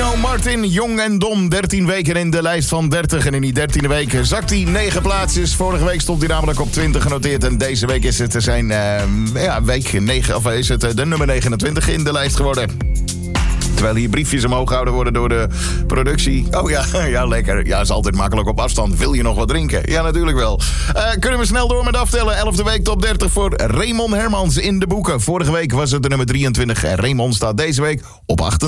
Dino Martin, Jong en Dom. 13 weken in de lijst van 30. En in die 13e week zakt hij 9 plaatsjes. Vorige week stond hij namelijk op 20 genoteerd. En deze week is het zijn week 9, of is het de nummer 29 in de lijst geworden. Terwijl hier briefjes omhoog gehouden worden door de productie. Oh ja, lekker. Ja, is altijd makkelijk op afstand. Wil je nog wat drinken? Ja, natuurlijk wel. Kunnen we snel door met aftellen. 11e week top 30 voor Raymond Hermans in de boeken. Vorige week was het de nummer 23. Raymond staat deze week op 28.